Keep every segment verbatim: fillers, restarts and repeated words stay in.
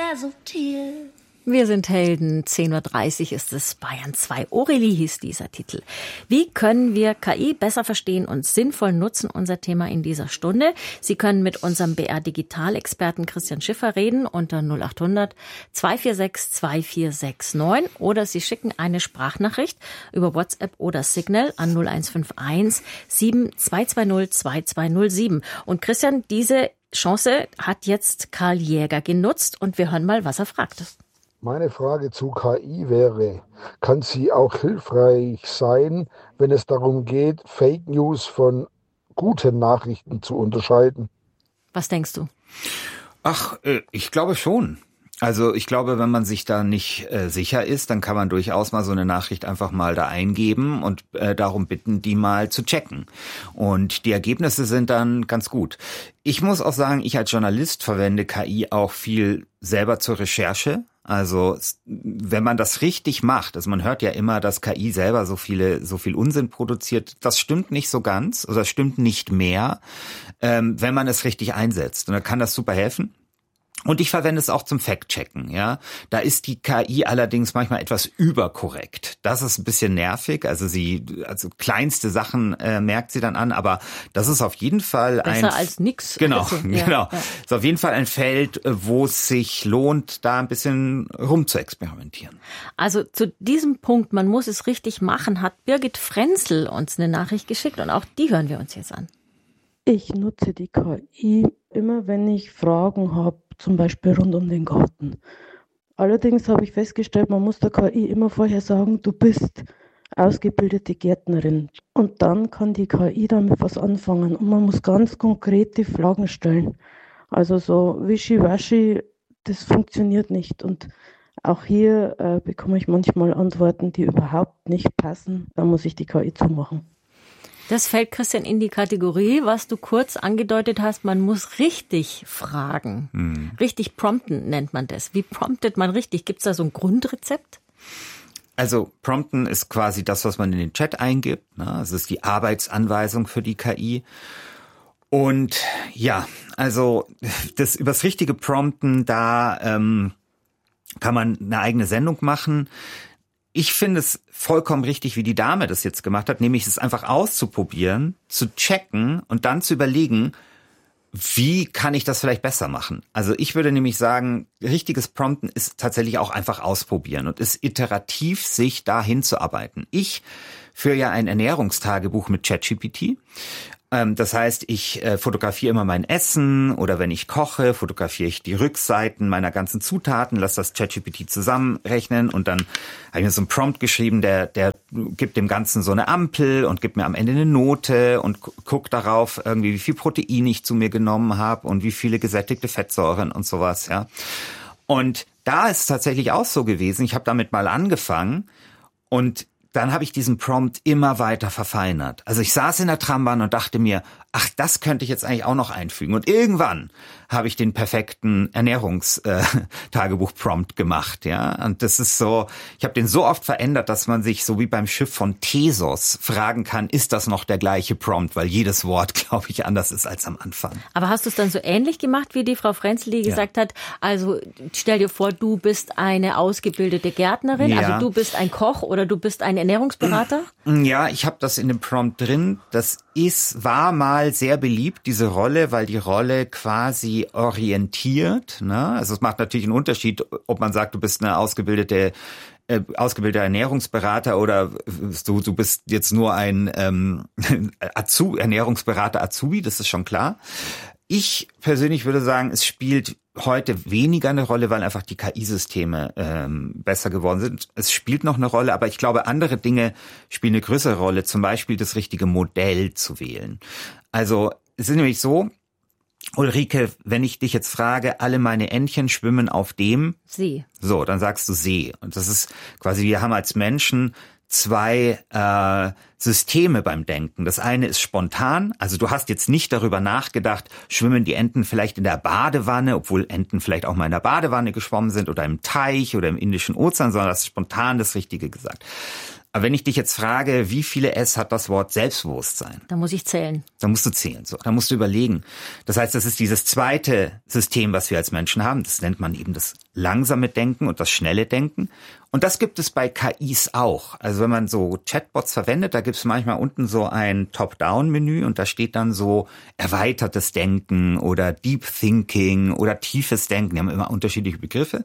dazzle tear. Wir sind Helden, zehn Uhr dreißig ist es, Bayern zwei. Aurelie hieß dieser Titel. Wie können wir K I besser verstehen und sinnvoll nutzen? Unser Thema in dieser Stunde. Sie können mit unserem B R-Digital-Experten Christian Schiffer reden unter null acht hundert zwei vier sechs zwei vier sechs neun oder Sie schicken eine Sprachnachricht über WhatsApp oder Signal an null eins fünf eins sieben zwei zwei null zwei zwei null sieben. Und Christian, diese Chance hat jetzt Karl Jäger genutzt und wir hören mal, was er fragte. Meine Frage zu K I wäre, kann sie auch hilfreich sein, wenn es darum geht, Fake News von guten Nachrichten zu unterscheiden? Was denkst du? Ach, äh, ich glaube schon. Also ich glaube, wenn man sich da nicht äh, sicher ist, dann kann man durchaus mal so eine Nachricht einfach mal da eingeben und äh, darum bitten, die mal zu checken. Und die Ergebnisse sind dann ganz gut. Ich muss auch sagen, ich als Journalist verwende K I auch viel selber zur Recherche. Also wenn man das richtig macht, also man hört ja immer, dass K I selber so viele, so viel Unsinn produziert. Das stimmt nicht so ganz oder stimmt nicht mehr, ähm, wenn man es richtig einsetzt. Und dann kann das super helfen. Und ich verwende es auch zum Fact-Checken, ja. Da ist die K I allerdings manchmal etwas überkorrekt. Das ist ein bisschen nervig. Also sie, also kleinste Sachen äh, merkt sie dann an, aber das ist auf jeden Fall ein... Besser als nix. Genau, also, genau. Ja, ja. Ist auf jeden Fall ein Feld, wo es sich lohnt, da ein bisschen rum zu experimentieren. Also zu diesem Punkt, man muss es richtig machen, hat Birgit Frenzel uns eine Nachricht geschickt und auch die hören wir uns jetzt an. Ich nutze die K I immer, wenn ich Fragen habe, zum Beispiel rund um den Garten. Allerdings habe ich festgestellt, man muss der K I immer vorher sagen, du bist ausgebildete Gärtnerin. Und dann kann die K I damit was anfangen. Und man muss ganz konkrete Fragen stellen. Also so wischiwaschi, das funktioniert nicht. Und auch hier äh, bekomme ich manchmal Antworten, die überhaupt nicht passen. Da muss ich die K I zumachen. Das fällt, Christian, in die Kategorie, was du kurz angedeutet hast, man muss richtig fragen. Hm. Richtig prompten nennt man das. Wie promptet man richtig? Gibt es da so ein Grundrezept? Also prompten ist quasi das, was man in den Chat eingibt. Ne? Es ist die Arbeitsanweisung für die K I. Und ja, also das übers richtige Prompten, da ähm, kann man eine eigene Sendung machen. Ich finde es vollkommen richtig, wie die Dame das jetzt gemacht hat, nämlich es einfach auszuprobieren, zu checken und dann zu überlegen, wie kann ich das vielleicht besser machen? Also ich würde nämlich sagen, richtiges Prompten ist tatsächlich auch einfach ausprobieren und ist iterativ, sich da hinzuarbeiten. Ich führe ja ein Ernährungstagebuch mit ChatGPT. Das heißt, ich äh, fotografiere immer mein Essen oder wenn ich koche, fotografiere ich die Rückseiten meiner ganzen Zutaten, lasse das ChatGPT zusammenrechnen und dann habe ich mir so einen Prompt geschrieben, der der gibt dem Ganzen so eine Ampel und gibt mir am Ende eine Note und gu- guckt darauf irgendwie, wie viel Protein ich zu mir genommen habe und wie viele gesättigte Fettsäuren und sowas, ja. Und da ist es tatsächlich auch so gewesen, ich habe damit mal angefangen und dann habe ich diesen Prompt immer weiter verfeinert. Also ich saß in der Trambahn und dachte mir, ach, das könnte ich jetzt eigentlich auch noch einfügen. Und irgendwann habe ich den perfekten Ernährungstagebuch-Prompt gemacht, ja. Und das ist so, ich habe den so oft verändert, dass man sich so wie beim Schiff von Thesos fragen kann, ist das noch der gleiche Prompt? Weil jedes Wort, glaube ich, anders ist als am Anfang. Aber hast du es dann so ähnlich gemacht wie die Frau Frenzel, die gesagt ja. hat, also stell dir vor, du bist eine ausgebildete Gärtnerin, ja. also du bist ein Koch oder du bist ein Ernährungsberater? Ja, ich habe das in dem Prompt drin. Das ist, war mal sehr beliebt, diese Rolle, weil die Rolle quasi orientiert. Ne? Also es macht natürlich einen Unterschied, ob man sagt, du bist eine ausgebildete äh, ausgebildeter Ernährungsberater oder du, du bist jetzt nur ein ähm, Azu, Ernährungsberater Azubi, das ist schon klar. Ich persönlich würde sagen, es spielt heute weniger eine Rolle, weil einfach die K I-Systeme ähm, besser geworden sind. Es spielt noch eine Rolle, aber ich glaube, andere Dinge spielen eine größere Rolle, zum Beispiel das richtige Modell zu wählen. Also es ist nämlich so, Ulrike, wenn ich dich jetzt frage, alle meine Entchen schwimmen auf dem See. So, dann sagst du See. Und das ist quasi, wir haben als Menschen zwei äh, Systeme beim Denken. Das eine ist spontan, also du hast jetzt nicht darüber nachgedacht, schwimmen die Enten vielleicht in der Badewanne, obwohl Enten vielleicht auch mal in der Badewanne geschwommen sind oder im Teich oder im Indischen Ozean, sondern hast spontan das Richtige gesagt. Aber wenn ich dich jetzt frage, wie viele S hat das Wort Selbstbewusstsein? Da muss ich zählen. Da musst du zählen, so. Da musst du überlegen. Das heißt, das ist dieses zweite System, was wir als Menschen haben. Das nennt man eben das langsame Denken und das schnelle Denken. Und das gibt es bei K Is auch. Also wenn man so Chatbots verwendet, da gibt es manchmal unten so ein Top-Down-Menü und da steht dann so erweitertes Denken oder Deep Thinking oder tiefes Denken. Die haben immer unterschiedliche Begriffe.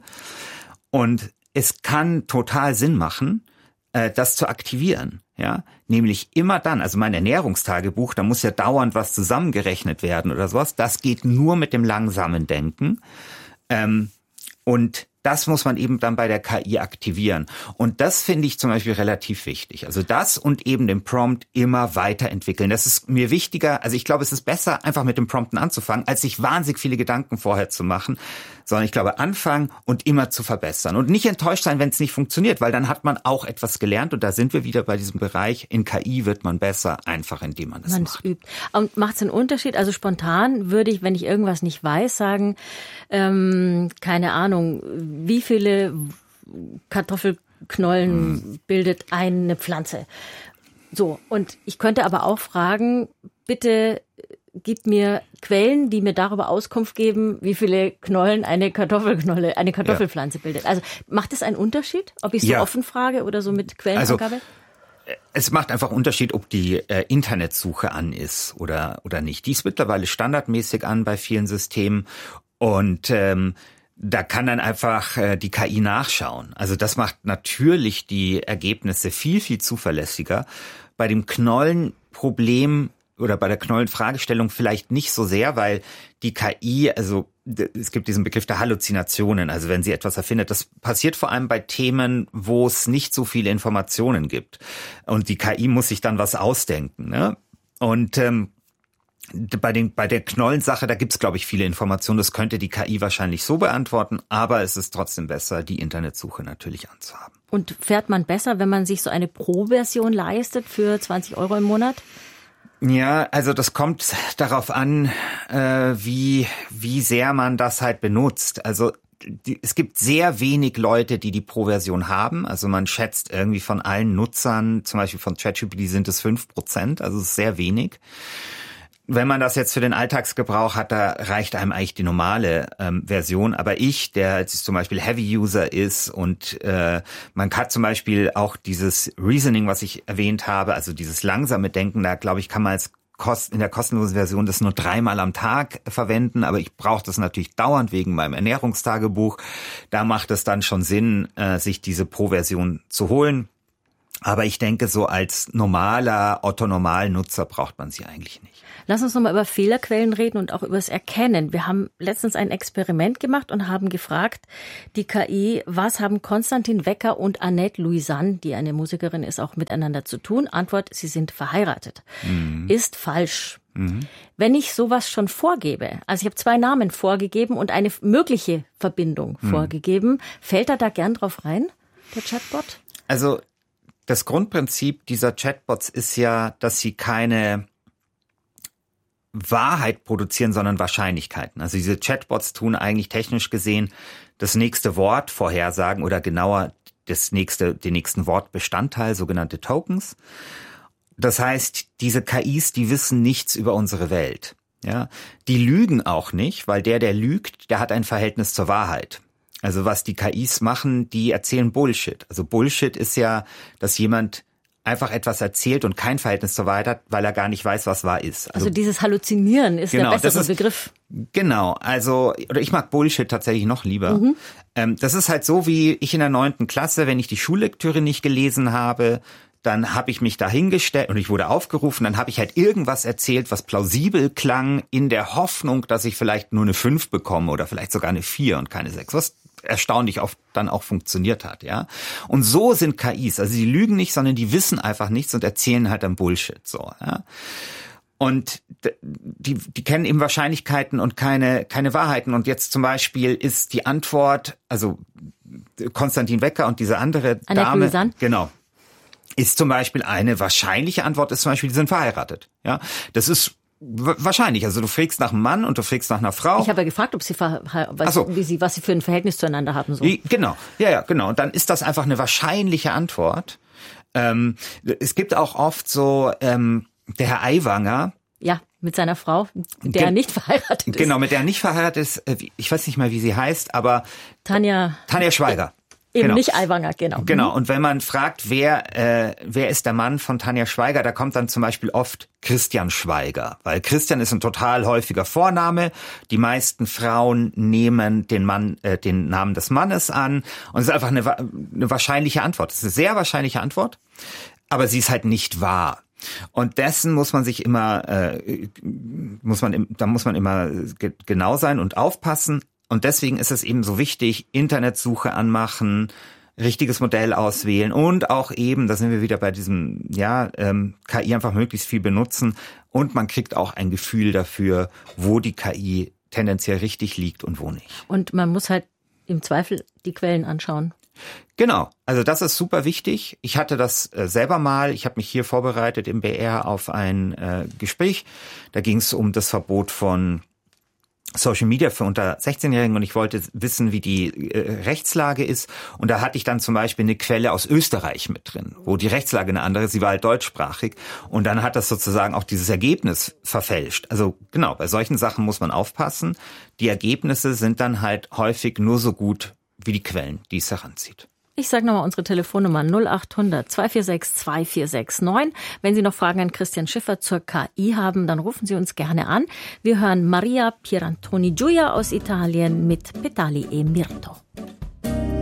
Und es kann total Sinn machen, das zu aktivieren, ja, nämlich immer dann, also mein Ernährungstagebuch, da muss ja dauernd was zusammengerechnet werden oder sowas, das geht nur mit dem langsamen Denken, ähm, und das muss man eben dann bei der K I aktivieren. Und das finde ich zum Beispiel relativ wichtig. Also das und eben den Prompt immer weiterentwickeln. Das ist mir wichtiger. Also ich glaube, es ist besser, einfach mit dem Prompten anzufangen, als sich wahnsinnig viele Gedanken vorher zu machen. Sondern ich glaube, anfangen und immer zu verbessern. Und nicht enttäuscht sein, wenn es nicht funktioniert, weil dann hat man auch etwas gelernt. Und da sind wir wieder bei diesem Bereich. In K I wird man besser, einfach indem man das man macht. Übt. Und macht es einen Unterschied? Also spontan würde ich, wenn ich irgendwas nicht weiß, sagen, ähm, keine Ahnung, wie viele Kartoffelknollen hm. bildet eine Pflanze? So, und ich könnte aber auch fragen, bitte gib mir Quellen, die mir darüber Auskunft geben, wie viele Knollen eine Kartoffelknolle, eine Kartoffelpflanze ja. bildet. Also macht es einen Unterschied, ob ich so ja. offen frage oder so mit Quellenangabe? Also, es macht einfach Unterschied, ob die äh, Internetsuche an ist oder oder nicht. Die ist mittlerweile standardmäßig an bei vielen Systemen und ähm, da kann dann einfach äh, die K I nachschauen. Also das macht natürlich die Ergebnisse viel, viel zuverlässiger. Bei dem Knollenproblem oder bei der Knollenfragestellung vielleicht nicht so sehr, weil die K I, also es gibt diesen Begriff der Halluzinationen, also wenn sie etwas erfindet, das passiert vor allem bei Themen, wo es nicht so viele Informationen gibt. Und die K I muss sich dann was ausdenken, ne? Und ähm, Bei den, bei der Knollensache, da gibt's, glaube ich, viele Informationen. Das könnte die K I wahrscheinlich so beantworten, aber es ist trotzdem besser, die Internetsuche natürlich anzuhaben. Und fährt man besser, wenn man sich so eine Pro-Version leistet für zwanzig Euro im Monat? Ja, also das kommt darauf an, äh, wie, wie sehr man das halt benutzt. Also die, es gibt sehr wenig Leute, die die Pro-Version haben. Also man schätzt irgendwie von allen Nutzern, zum Beispiel von ChatGPT sind es fünf Prozent, also es ist sehr wenig. Wenn man das jetzt für den Alltagsgebrauch hat, da reicht einem eigentlich die normale ähm, Version. Aber ich, der jetzt zum Beispiel Heavy-User ist und äh, man kann zum Beispiel auch dieses Reasoning, was ich erwähnt habe, also dieses langsame Denken, da glaube ich, kann man als Kost, in der kostenlosen Version das nur dreimal am Tag verwenden. Aber ich brauche das natürlich dauernd wegen meinem Ernährungstagebuch. Da macht es dann schon Sinn, äh, sich diese Pro-Version zu holen. Aber ich denke, so als normaler Otto-Normal-Nutzer braucht man sie eigentlich nicht. Lass uns nochmal über Fehlerquellen reden und auch über das Erkennen. Wir haben letztens ein Experiment gemacht und haben gefragt, die K I, was haben Konstantin Wecker und Annette Louisanne, die eine Musikerin ist, auch miteinander zu tun? Antwort, sie sind verheiratet. Mhm. Ist falsch. Mhm. Wenn ich sowas schon vorgebe, also ich habe zwei Namen vorgegeben und eine mögliche Verbindung mhm. vorgegeben, fällt er da gern drauf rein, der Chatbot? Also das Grundprinzip dieser Chatbots ist ja, dass sie keine Wahrheit produzieren, sondern Wahrscheinlichkeiten. Also diese Chatbots tun eigentlich technisch gesehen das nächste Wort vorhersagen oder genauer das nächste, den nächsten Wortbestandteil, sogenannte Tokens. Das heißt, diese K Is, die wissen nichts über unsere Welt. Ja, die lügen auch nicht, weil der, der lügt, der hat ein Verhältnis zur Wahrheit. Also was die K Is machen, die erzählen Bullshit. Also Bullshit ist ja, dass jemand einfach etwas erzählt und kein Verhältnis zur Wahrheit hat, weil er gar nicht weiß, was wahr ist. Also, also dieses Halluzinieren ist genau, der bessere ist, Begriff. Genau, also oder ich mag Bullshit tatsächlich noch lieber. Mhm. Ähm, das ist halt so, wie ich in der neunten Klasse, wenn ich die Schullektüre nicht gelesen habe, dann habe ich mich da hingestellt und ich wurde aufgerufen, dann habe ich halt irgendwas erzählt, was plausibel klang, in der Hoffnung, dass ich vielleicht nur eine fünf bekomme oder vielleicht sogar eine vier und keine sechs, was erstaunlich oft dann auch funktioniert hat, ja. Und so sind K Is, also die lügen nicht, sondern die wissen einfach nichts und erzählen halt dann Bullshit, so, ja. Und die, die kennen eben Wahrscheinlichkeiten und keine, keine Wahrheiten. Und jetzt zum Beispiel ist die Antwort, also Konstantin Wecker und diese andere Annette Dame, Louisanne. genau, ist zum Beispiel eine wahrscheinliche Antwort ist zum Beispiel, die sind verheiratet, ja. Das ist wahrscheinlich. Also du fragst nach einem Mann und du fragst nach einer Frau. Ich habe ja gefragt, ob sie, was, so. wie sie, was sie für ein Verhältnis zueinander haben. So. Genau, ja, ja, genau. Und dann ist das einfach eine wahrscheinliche Antwort. Ähm, es gibt auch oft so, ähm, der Herr Aiwanger. Ja, mit seiner Frau, mit der er nicht verheiratet ist. Genau, mit der er nicht verheiratet ist. Ich weiß nicht mal, wie sie heißt, aber Tanja. Tanja Schweiger. Eben genau. nicht Aiwanger, genau. Genau, und wenn man fragt, wer äh, wer ist der Mann von Tanja Schweiger, da kommt dann zum Beispiel oft Christian Schweiger, weil Christian ist ein total häufiger Vorname. Die meisten Frauen nehmen den Mann, äh, den Namen des Mannes an und es ist einfach eine, eine wahrscheinliche Antwort. Es ist eine sehr wahrscheinliche Antwort, aber sie ist halt nicht wahr. Und dessen muss man sich immer, äh, muss man, da muss man immer ge- genau sein und aufpassen. Und deswegen ist es eben so wichtig, Internetsuche anmachen, richtiges Modell auswählen und auch eben, da sind wir wieder bei diesem, ja, ähm, K I einfach möglichst viel benutzen und man kriegt auch ein Gefühl dafür, wo die K I tendenziell richtig liegt und wo nicht. Und man muss halt im Zweifel die Quellen anschauen. Genau, also das ist super wichtig. Ich hatte das äh, selber mal, ich habe mich hier vorbereitet im B R auf ein äh, Gespräch, da ging es um das Verbot von Social Media für unter sechzehnjährigen und ich wollte wissen, wie die äh, Rechtslage ist. Und da hatte ich dann zum Beispiel eine Quelle aus Österreich mit drin, wo die Rechtslage eine andere ist. Sie war halt deutschsprachig. Und dann hat das sozusagen auch dieses Ergebnis verfälscht. Also genau, bei solchen Sachen muss man aufpassen. Die Ergebnisse sind dann halt häufig nur so gut wie die Quellen, die es heranzieht. Ich sage nochmal unsere Telefonnummer null acht hundert zwei vier sechs zwei vier sechs neun. Wenn Sie noch Fragen an Christian Schiffer zur K I haben, dann rufen Sie uns gerne an. Wir hören Maria Pierantoni Gioia aus Italien mit Petali e Mirto.